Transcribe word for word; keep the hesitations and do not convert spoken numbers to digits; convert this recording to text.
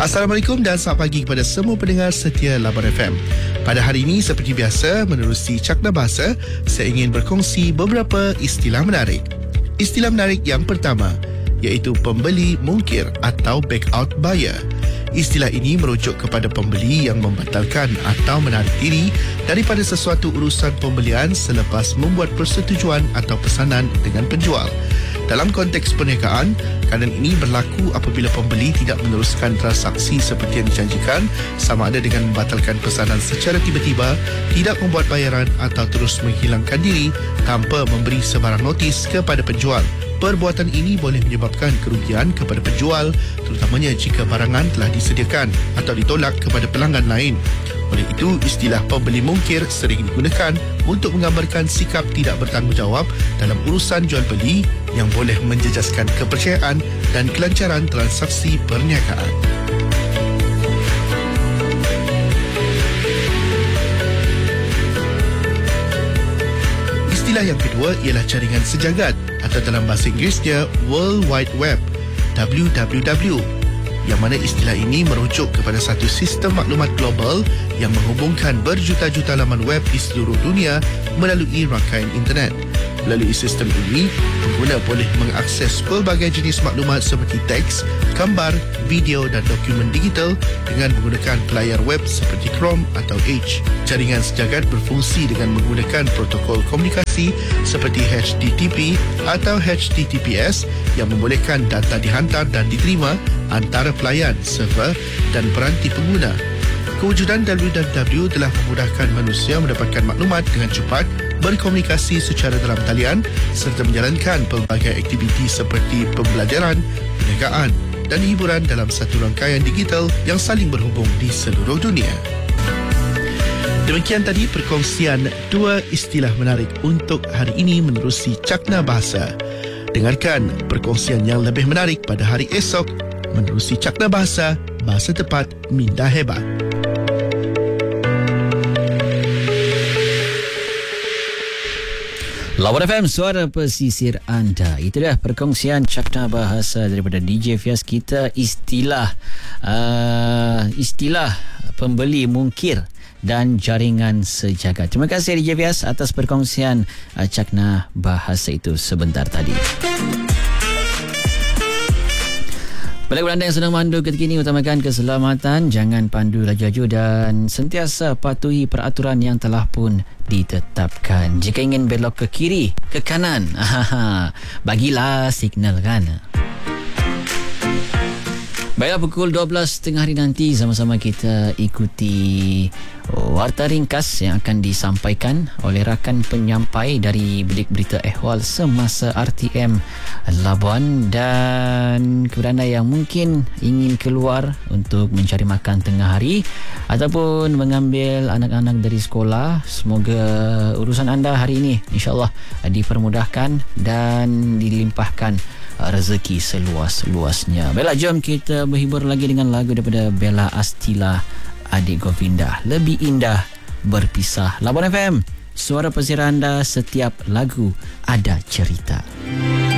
Assalamualaikum dan selamat pagi kepada semua pendengar setia Labuan F M. Pada hari ini, seperti biasa, menerusi Cakna Bahasa, saya ingin berkongsi beberapa istilah menarik. Istilah menarik yang pertama, iaitu pembeli mungkir atau back out buyer. Istilah ini merujuk kepada pembeli yang membatalkan atau menarik diri daripada sesuatu urusan pembelian selepas membuat persetujuan atau pesanan dengan penjual. Dalam konteks perniagaan, keadaan ini berlaku apabila pembeli tidak meneruskan transaksi seperti yang dijanjikan, sama ada dengan membatalkan pesanan secara tiba-tiba, tidak membuat bayaran atau terus menghilangkan diri tanpa memberi sebarang notis kepada penjual. Perbuatan ini boleh menyebabkan kerugian kepada penjual, terutamanya jika barangan telah disediakan atau ditolak kepada pelanggan lain. Oleh itu, istilah pembeli mungkir sering digunakan untuk menggambarkan sikap tidak bertanggungjawab dalam urusan jual beli yang boleh menjejaskan kepercayaan dan kelancaran transaksi perniagaan. Istilah yang kedua ialah jaringan sejagat atau dalam bahasa Inggerisnya World Wide Web, W W W, yang mana istilah ini merujuk kepada satu sistem maklumat global yang menghubungkan berjuta-juta laman web di seluruh dunia melalui rangkaian internet. Melalui sistem ini, pengguna boleh mengakses pelbagai jenis maklumat seperti teks, gambar, video dan dokumen digital dengan menggunakan pelayar web seperti Chrome atau Edge. Jaringan sejagat berfungsi dengan menggunakan protokol komunikasi seperti H T T P atau H T T P S yang membolehkan data dihantar dan diterima antara pelayan, server dan peranti pengguna. Kewujudan W W W telah memudahkan manusia mendapatkan maklumat dengan cepat, berkomunikasi secara dalam talian serta menjalankan pelbagai aktiviti seperti pembelajaran, perniagaan dan hiburan dalam satu rangkaian digital yang saling berhubung di seluruh dunia. Demikian tadi perkongsian dua istilah menarik untuk hari ini menerusi Cakna Bahasa. Dengarkan perkongsian yang lebih menarik pada hari esok menerusi Cakna Bahasa, Bahasa Tepat Minda Hebat. Labuan F M, suara pesisir anda. Itulah perkongsian Cakna Bahasa daripada D J Fias kita. Istilah uh, Istilah pembeli mungkir dan jaringan sejagat. Terima kasih D J Fias atas perkongsian uh, Cakna Bahasa itu sebentar tadi. Bagi anda yang sedang mandu ketika ini, utamakan keselamatan, jangan pandu laju-laju dan sentiasa patuhi peraturan yang telah pun ditetapkan. Jika ingin belok ke kiri, ke kanan, bagilah signal kan. Baiklah, pukul dua belas tiga puluh hari nanti sama-sama kita ikuti warta ringkas yang akan disampaikan oleh rakan penyampai dari bilik berita ehwal semasa R T M Labuan. Dan kepada anda yang mungkin ingin keluar untuk mencari makan tengah hari ataupun mengambil anak-anak dari sekolah, semoga urusan anda hari ini insyaAllah dipermudahkan dan dilimpahkan rezeki seluas-luasnya. Baiklah, jom kita berhibur lagi dengan lagu daripada Bella Astila, Adik Govinda. Lebih indah berpisah. Labuan F M, suara pesisir anda, setiap lagu ada cerita.